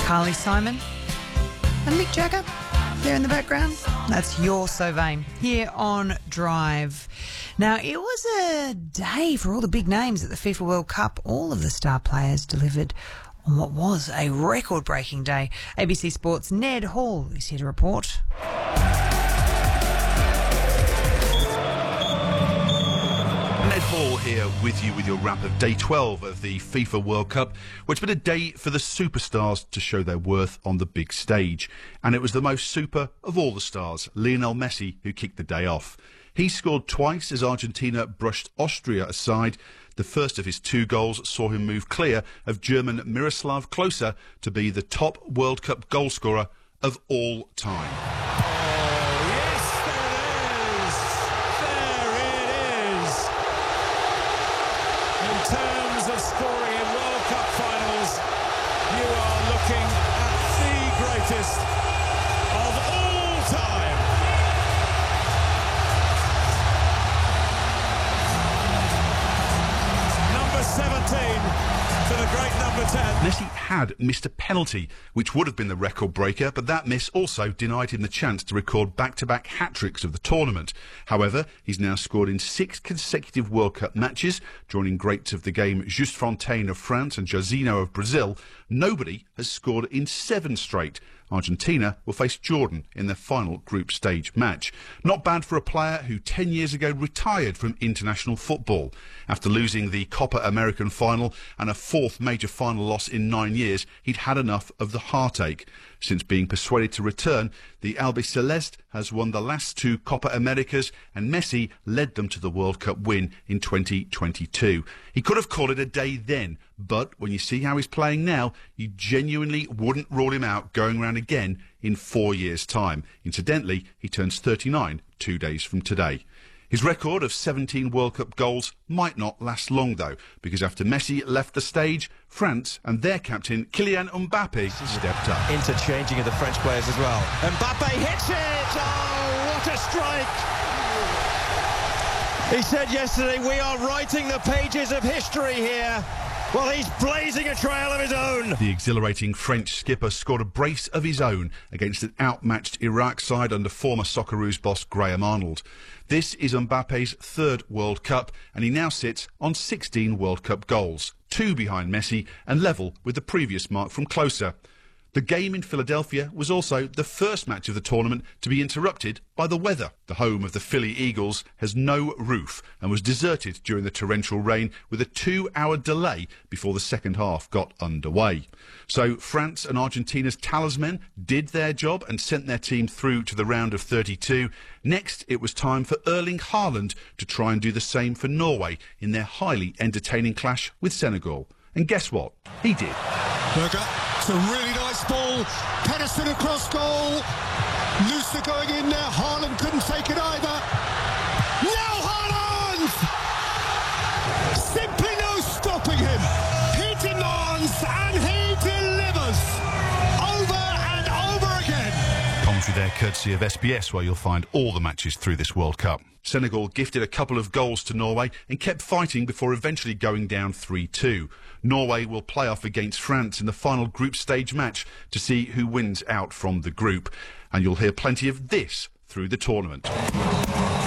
Carly Simon and Mick Jagger there in the background. That's You're So Vain here on Drive. Now, it was a day for all the big names at the FIFA World Cup. All of the star players delivered on what was a record-breaking day. ABC Sports' Ned Hall is here to report. Ned Hall here with you with your wrap of Day 12 of the FIFA World Cup, which has been a day for the superstars to show their worth on the big stage. And it was the most super of all the stars, Lionel Messi, who kicked the day off. He scored twice as Argentina brushed Austria aside. The first of his 2 goals saw him move clear of German Miroslav Klose to be the top World Cup goalscorer of all time. In terms of scoring in World Cup finals, you are looking at the greatest of all time. Number 17 to the great number 10. Messi had missed a penalty, which would have been the record breaker, but that miss also denied him the chance to record back-to-back hat-tricks of the tournament. However, he's now scored in 6 consecutive World Cup matches, joining greats of the game Just Fontaine of France and Jairzinho of Brazil. Nobody has scored in 7 straight. Argentina will face Jordan in their final group stage match. Not bad for a player who 10 years ago retired from international football. After losing the Copa American final and a 4th major final loss in 9 years, he'd had enough of the heartache. Since being persuaded to return, the Albiceleste has won the last 2 Copa Americas, and Messi led them to the World Cup win in 2022. He could have called it a day then, but when you see how he's playing now, you genuinely wouldn't rule him out going round again in 4 years' time. Incidentally, he turns 39 2 days from today. His record of 17 World Cup goals might not last long, though, because after Messi left the stage, France and their captain, Kylian Mbappe, stepped up. Interchanging of the French players as well. Mbappe hits it! Oh, what a strike! He said yesterday, we are writing the pages of history here. Well, he's blazing a trail of his own. The exhilarating French skipper scored a brace of his own against an outmatched Iraq side under former Socceroos boss Graham Arnold. This is Mbappe's 3rd World Cup, and he now sits on 16 World Cup goals, 2 behind Messi and level with the previous mark from Klose. The game in Philadelphia was also the first match of the tournament to be interrupted by the weather. The home of the Philly Eagles has no roof and was deserted during the torrential rain with a 2-hour delay before the second half got underway. So France and Argentina's talisman did their job and sent their team through to the round of 32. Next, it was time for Erling Haaland to try and do the same for Norway in their highly entertaining clash with Senegal. And guess what? He did. Berger, it's a really nice ball. Pedersen across goal. Lucer going in there. Haaland couldn't take it either. Now Haaland! Simply no stopping him. He demands and he delivers. Over and over again. Commentary there courtesy of SBS, where you'll find all the matches through this World Cup. Senegal gifted a couple of goals to Norway and kept fighting before eventually going down 3-2. Norway will play off against France in the final group stage match to see who wins out from the group. And you'll hear plenty of this through the tournament.